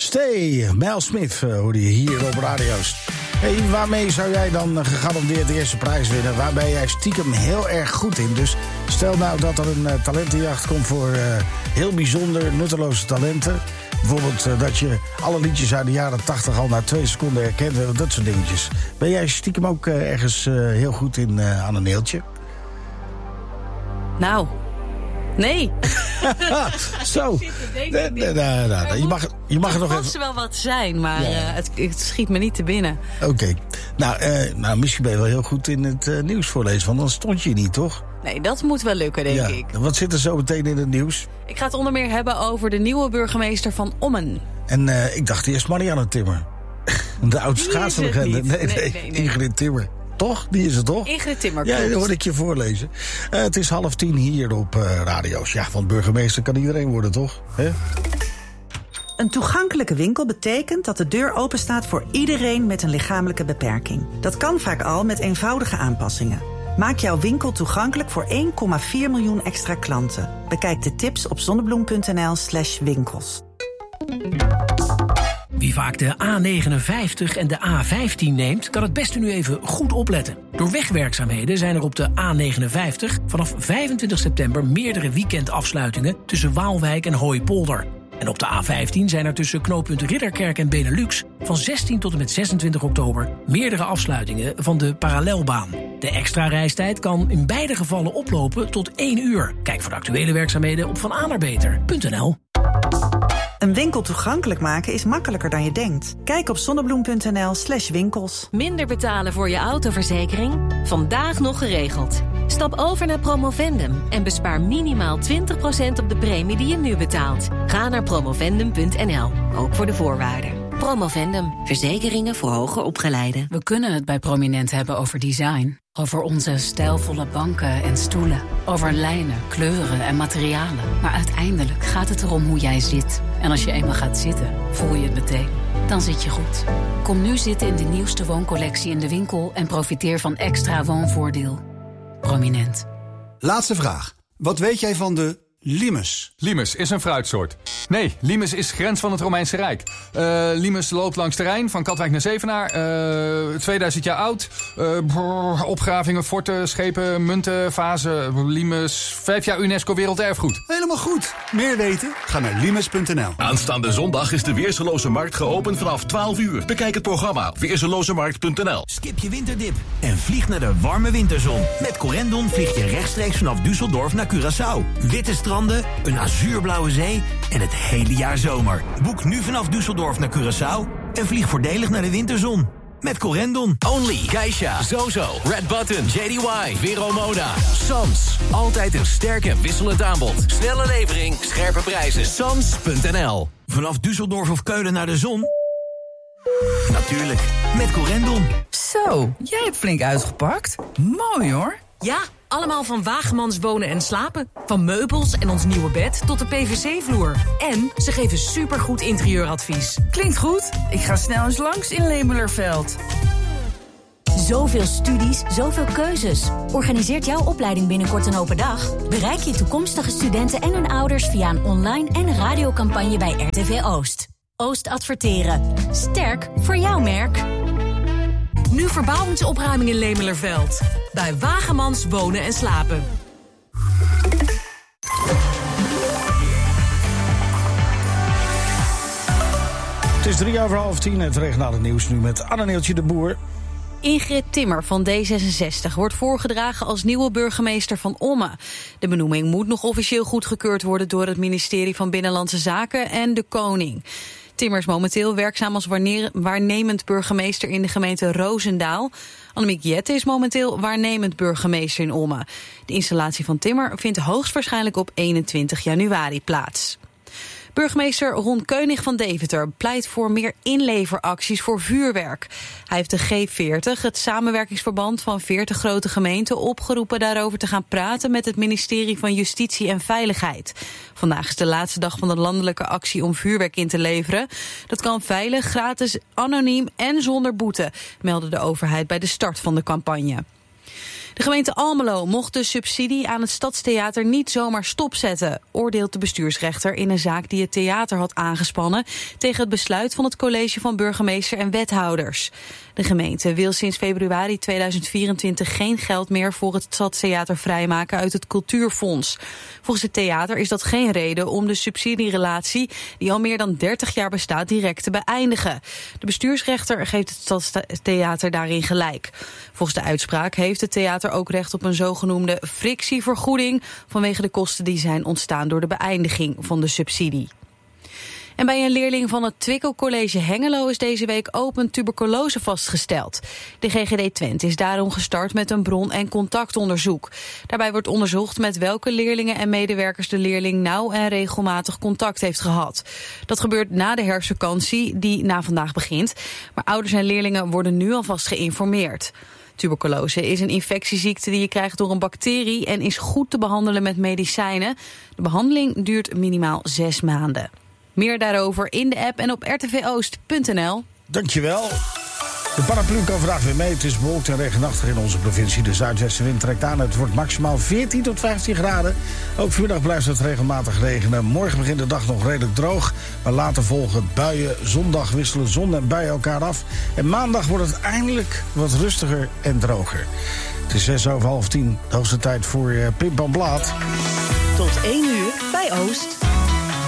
Stay, Mel Smith hoorde je hier op radio's. Hey, waarmee zou jij dan gegarandeerd de eerste prijs winnen? Waar ben jij stiekem heel erg goed in? Dus stel nou dat er een talentenjacht komt voor heel bijzonder nutteloze talenten. Bijvoorbeeld dat je alle liedjes uit de jaren 80 al na 2 seconden herkent. Dat soort dingetjes. Ben jij stiekem ook ergens heel goed in aan een neeltje? Nou, nee. Zo. Je mag er nog even... Het mag wel wat zijn, maar het schiet me niet te binnen. Oké. Nou, misschien ben je wel heel goed in het nieuws voorlezen, want dan stond je niet, toch? Nee, dat moet wel lukken, denk ik. Wat zit er zo meteen in het nieuws? Ik ga het onder meer hebben over de nieuwe burgemeester van Ommen. En ik dacht eerst Marianne Timmer. De oude schaatslegende. Nee, Ingrid Timmer. Toch? Die is het toch? Ingrid Timmer. Ja, dat hoorde ik je voorlezen. Het is 9:30 hier op radio's. Ja, want burgemeester kan iedereen worden, toch? He? Een toegankelijke winkel betekent dat de deur openstaat voor iedereen met een lichamelijke beperking. Dat kan vaak al met eenvoudige aanpassingen. Maak jouw winkel toegankelijk voor 1,4 miljoen extra klanten. Bekijk de tips op zonnebloem.nl/winkels. Wie vaak de A59 en de A15 neemt, kan het beste nu even goed opletten. Door wegwerkzaamheden zijn er op de A59 vanaf 25 september meerdere weekendafsluitingen tussen Waalwijk en Hooipolder. En op de A15 zijn er tussen knooppunt Ridderkerk en Benelux van 16 tot en met 26 oktober meerdere afsluitingen van de parallelbaan. De extra reistijd kan in beide gevallen oplopen tot 1 uur. Kijk voor de actuele werkzaamheden op vananaarbeter.nl. Een winkel toegankelijk maken is makkelijker dan je denkt. Kijk op zonnebloem.nl/winkels. Minder betalen voor je autoverzekering? Vandaag nog geregeld. Stap over naar Promovendum en bespaar minimaal 20% op de premie die je nu betaalt. Ga naar promovendum.nl, ook voor de voorwaarden. Promovendum, verzekeringen voor hoger opgeleiden. We kunnen het bij Prominent hebben over design. Over onze stijlvolle banken en stoelen. Over lijnen, kleuren en materialen. Maar uiteindelijk gaat het erom hoe jij zit. En als je eenmaal gaat zitten, voel je het meteen. Dan zit je goed. Kom nu zitten in de nieuwste wooncollectie in de winkel en profiteer van extra woonvoordeel. Prominent. Laatste vraag. Wat weet jij van de limes? Limes is een fruitsoort. Nee, limes is grens van het Romeinse Rijk. Limes loopt langs de Rijn, van Katwijk naar Zevenaar. 2000 jaar oud. Opgravingen, forten, schepen, munten, vazen. Limes, 5 jaar UNESCO Werelderfgoed. Helemaal goed. Meer weten? Ga naar limes.nl. Aanstaande zondag is de Weerseloze Markt geopend vanaf 12 uur. Bekijk het programma op weerselozemarkt.nl. Skip je winterdip en vlieg naar de warme winterzon. Met Corendon vlieg je rechtstreeks vanaf Düsseldorf naar Curaçao. Witte stranden, een azuurblauwe zee en het hele jaar zomer. Boek nu vanaf Düsseldorf naar Curaçao en vlieg voordelig naar de winterzon. Met Corendon. Only, Geisha, Zozo, Red Button, JDY, Vero Moda, Sams. Altijd een sterk en wisselend aanbod. Snelle levering, scherpe prijzen. Sams.nl. Vanaf Düsseldorf of Keulen naar de zon? Natuurlijk, met Corendon. Zo, jij hebt flink uitgepakt. Mooi hoor. Ja, allemaal van Wagemans Wonen en Slapen. Van meubels en ons nieuwe bed tot de PVC-vloer. En ze geven supergoed interieuradvies. Klinkt goed. Ik ga snel eens langs in Lemelerveld. Zoveel studies, zoveel keuzes. Organiseert jouw opleiding binnenkort een open dag? Bereik je toekomstige studenten en hun ouders via een online en radiocampagne bij RTV Oost. Oost adverteren. Sterk voor jouw merk. Nu verbouwingsopruiming in Lemelerveld. Bij Wagemans Wonen en Slapen. Het is 9:03, het regionale nieuws nu met Anne-Neeltje de Boer. Ingrid Timmer van D66 wordt voorgedragen als nieuwe burgemeester van Ommen. De benoeming moet nog officieel goedgekeurd worden door het ministerie van Binnenlandse Zaken en de Koning. Timmer is momenteel werkzaam als waarnemend burgemeester in de gemeente Roosendaal. Annemiek Jette is momenteel waarnemend burgemeester in Ommen. De installatie van Timmer vindt hoogstwaarschijnlijk op 21 januari plaats. Burgemeester Ron Keunig van Deventer pleit voor meer inleveracties voor vuurwerk. Hij heeft de G40, het samenwerkingsverband van 40 grote gemeenten, opgeroepen daarover te gaan praten met het ministerie van Justitie en Veiligheid. Vandaag is de laatste dag van de landelijke actie om vuurwerk in te leveren. Dat kan veilig, gratis, anoniem en zonder boete, meldde de overheid bij de start van de campagne. De gemeente Almelo mocht de subsidie aan het Stadstheater niet zomaar stopzetten, oordeelt de bestuursrechter in een zaak die het theater had aangespannen tegen het besluit van het college van burgemeester en wethouders. De gemeente wil sinds februari 2024 geen geld meer voor het Stadstheater vrijmaken uit het cultuurfonds. Volgens het theater is dat geen reden om de subsidierelatie, die al meer dan 30 jaar bestaat, direct te beëindigen. De bestuursrechter geeft het Stadstheater daarin gelijk. Volgens de uitspraak heeft het theater ook recht op een zogenoemde frictievergoeding vanwege de kosten die zijn ontstaan door de beëindiging van de subsidie. En bij een leerling van het Twickel College Hengelo is deze week open tuberculose vastgesteld. De GGD Twente is daarom gestart met een bron- en contactonderzoek. Daarbij wordt onderzocht met welke leerlingen en medewerkers de leerling nauw en regelmatig contact heeft gehad. Dat gebeurt na de herfstvakantie, die na vandaag begint. Maar ouders en leerlingen worden nu alvast geïnformeerd. Tuberculose is een infectieziekte die je krijgt door een bacterie en is goed te behandelen met medicijnen. De behandeling duurt minimaal 6 maanden. Meer daarover in de app en op rtvoost.nl. Dankjewel. De paraplu kan vandaag weer mee. Het is bewolkt en regenachtig in onze provincie. De zuidwestenwind trekt aan. Het wordt maximaal 14 tot 15 graden. Ook vanmiddag blijft het regelmatig regenen. Morgen begint de dag nog redelijk droog. Maar later volgen buien. Zondag wisselen zon en buien elkaar af. En maandag wordt het eindelijk wat rustiger en droger. Het is 6:09. De hoogste tijd voor Pim van Blaat. Tot 1 uur bij Oost.